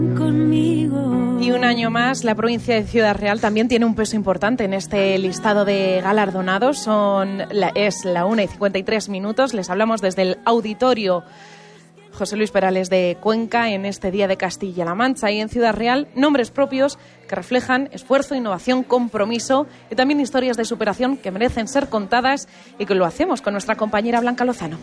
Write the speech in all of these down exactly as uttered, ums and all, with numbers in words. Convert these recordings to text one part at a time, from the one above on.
conmigo. Y un año más, la provincia de Ciudad Real también tiene un peso importante en este listado de galardonados. Son la, es la una y cincuenta y tres minutos. Les hablamos desde el auditorio José Luis Perales de Cuenca en este Día de Castilla-La Mancha, y en Ciudad Real nombres propios que reflejan esfuerzo, innovación, compromiso y también historias de superación que merecen ser contadas, y que lo hacemos con nuestra compañera Blanca Lozano.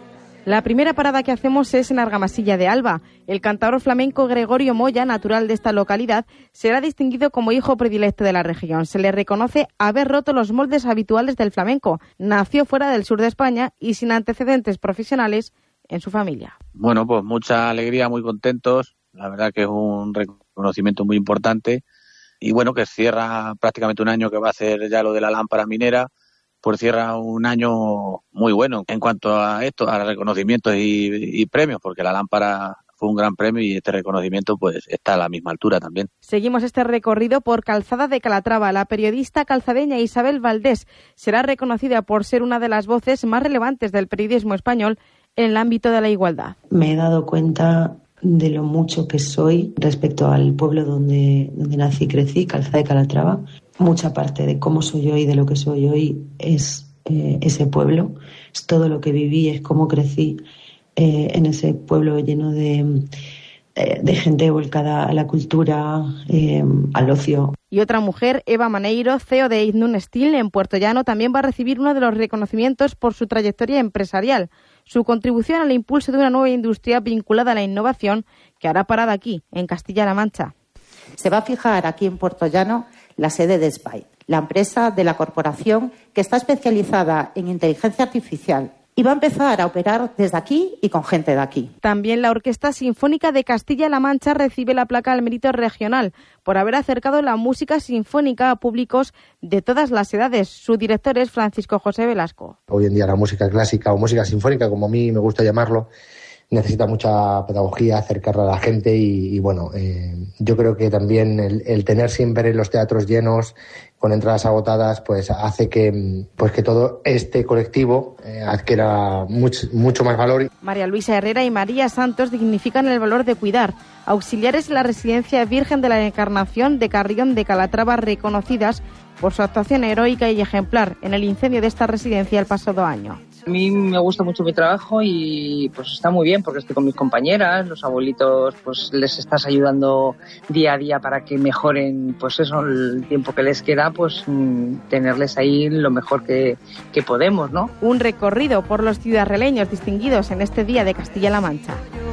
La primera parada que hacemos es en Argamasilla de Alba. El cantador flamenco Gregorio Moya, natural de esta localidad, será distinguido como hijo predilecto de la región. Se le reconoce haber roto los moldes habituales del flamenco. Nació fuera del sur de España y sin antecedentes profesionales en su familia. Bueno, pues mucha alegría, muy contentos. La verdad que es un reconocimiento muy importante. Y bueno, que cierra prácticamente un año que va a hacer ya lo de la lámpara minera. Pues cierra un año muy bueno en cuanto a esto, a reconocimientos y, y premios, porque la lámpara fue un gran premio y este reconocimiento pues está a la misma altura también. Seguimos este recorrido por Calzada de Calatrava. La periodista calzadeña Isabel Valdés será reconocida por ser una de las voces más relevantes del periodismo español en el ámbito de la igualdad. Me he dado cuenta de lo mucho que soy respecto al pueblo donde, donde nací y crecí, Calzada de Calatrava. Mucha parte de cómo soy hoy, de lo que soy hoy, es eh, ese pueblo. Es todo lo que viví, es cómo crecí eh, en ese pueblo lleno de, eh, de gente volcada a la cultura, eh, al ocio. Y otra mujer, Eva Maneiro, C E O de Ignun Steel en Puerto Llano, también va a recibir uno de los reconocimientos por su trayectoria empresarial, su contribución al impulso de una nueva industria vinculada a la innovación que hará parada aquí, en Castilla-La Mancha. Se va a fijar aquí en Puerto Llano la sede de S B Y, la empresa de la corporación que está especializada en inteligencia artificial, y va a empezar a operar desde aquí y con gente de aquí. También la Orquesta Sinfónica de Castilla-La Mancha recibe la placa al mérito regional por haber acercado la música sinfónica a públicos de todas las edades. Su director es Francisco José Velasco. Hoy en día la música clásica o música sinfónica, como a mí me gusta llamarlo, necesita mucha pedagogía, acercarla a la gente y, y bueno, eh, yo creo que también el, el tener siempre los teatros llenos, con entradas agotadas, pues hace que, pues que todo este colectivo eh, adquiera mucho, mucho más valor. María Luisa Herrera y María Santos dignifican el valor de cuidar. Auxiliares en la Residencia Virgen de la Encarnación de Carrión de Calatrava, reconocidas por su actuación heroica y ejemplar en el incendio de esta residencia el pasado año. A mí me gusta mucho mi trabajo y pues está muy bien porque estoy con mis compañeras, los abuelitos pues les estás ayudando día a día para que mejoren pues eso, el tiempo que les queda, pues tenerles ahí lo mejor que, que podemos, ¿no? Un recorrido por los ciudadraleños distinguidos en este Día de Castilla-La Mancha.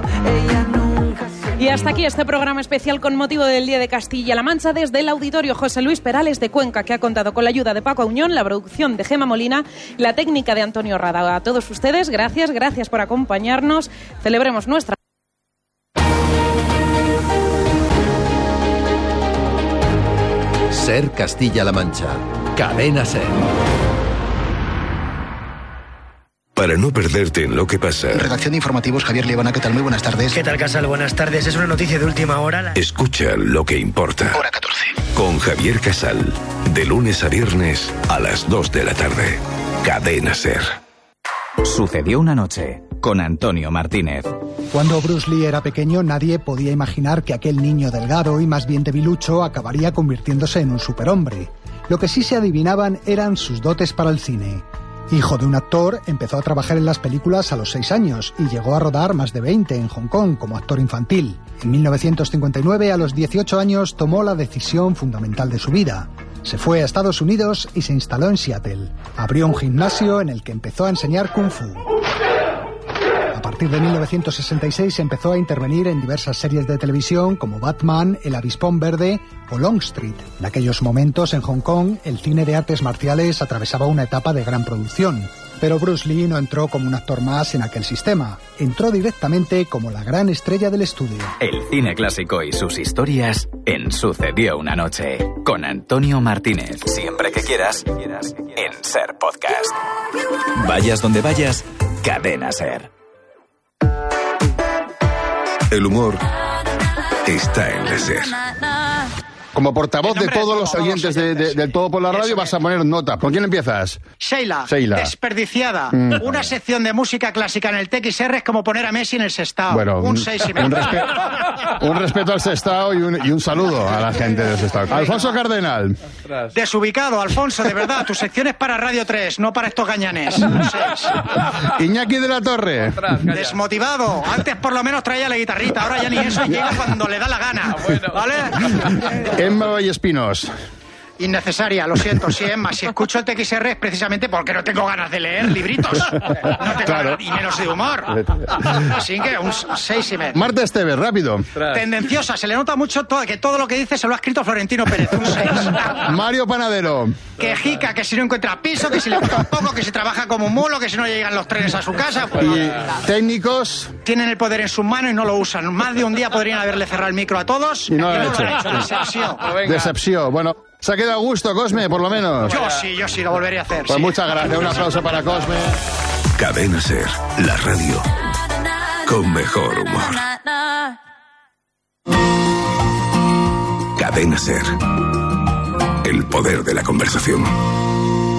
Y hasta aquí este programa especial con motivo del Día de Castilla-La Mancha desde el auditorio José Luis Perales de Cuenca, que ha contado con la ayuda de Paco Auñón, la producción de Gema Molina, la técnica de Antonio Rada. A todos ustedes, gracias, gracias por acompañarnos. Celebremos nuestra... Ser Castilla-La Mancha. Cadena Ser. Para no perderte en lo que pasa. Redacción de informativos, Javier Liebana, ¿qué tal? Muy buenas tardes. ¿Qué tal, Casal? Buenas tardes. Es una noticia de última hora. La... Escucha lo que importa. Hora catorce. Con Javier Casal. De lunes a viernes a las dos de la tarde. Cadena Ser. Sucedió una noche con Antonio Martínez. Cuando Bruce Lee era pequeño, nadie podía imaginar que aquel niño delgado y más bien debilucho acabaría convirtiéndose en un superhombre. Lo que sí se adivinaban eran sus dotes para el cine. Hijo de un actor, empezó a trabajar en las películas a los seis años y llegó a rodar más de veinte en Hong Kong como actor infantil. En mil novecientos cincuenta y nueve, a los dieciocho años, tomó la decisión fundamental de su vida. Se fue a Estados Unidos y se instaló en Seattle. Abrió un gimnasio en el que empezó a enseñar Kung Fu. A partir de mil novecientos sesenta y seis empezó a intervenir en diversas series de televisión como Batman, El Avispón Verde o Longstreet. En aquellos momentos en Hong Kong el cine de artes marciales atravesaba una etapa de gran producción. Pero Bruce Lee no entró como un actor más en aquel sistema. Entró directamente como la gran estrella del estudio. El cine clásico y sus historias en Sucedió una noche. Con Antonio Martínez. Siempre que quieras, en Ser Podcast. Vayas donde vayas, Cadena Ser. El humor está en la Ser. como portavoz de todos los oyentes de, de, del Todo por la Radio, vas a poner nota. ¿Con quién empiezas? Sheila, Sheila. Desperdiciada. Mm. Una sección de música clásica en el T X R es como poner a Messi en el Sestao. Bueno, un seis y medio. Un, respe- un respeto al Sestao y un, y un saludo a la gente del Sestao. Alfonso Cardenal. Desubicado, Alfonso, de verdad. Tu sección es para Radio tres, no para estos gañanes. Un seis. Iñaki de la Torre. Desmotivado. Antes por lo menos traía la guitarrita, ahora ya ni eso, y llega cuando le da la gana. ¿Vale? Emma Vallespinos. Innecesaria, lo siento, sí, Emma. Si escucho el T X R es precisamente porque no tengo ganas de leer libritos. No tengo Claro. ganas, y menos de humor. Así que un seis y medio. Marta Esteves, rápido. Tendenciosa, se le nota mucho todo, que todo lo que dice se lo ha escrito Florentino Pérez. Un seis. Mario Panadero. Quejica, que si no encuentra piso, que si le cuesta un poco, que si trabaja como un mulo, que si no llegan los trenes a su casa. Y técnicos. Tienen el poder en sus manos y no lo usan. Más de un día podrían haberle cerrado el micro a todos. Y no lo y han no hecho. lo han hecho. Decepción. Decepción. Bueno, se ha quedado a gusto, Cosme, por lo menos. Yo sí, yo sí, lo volvería a hacer. Pues sí. muchas gracias. Un aplauso para Cosme. Cadena Ser, la radio con mejor humor. Cadena Ser, el poder de la conversación.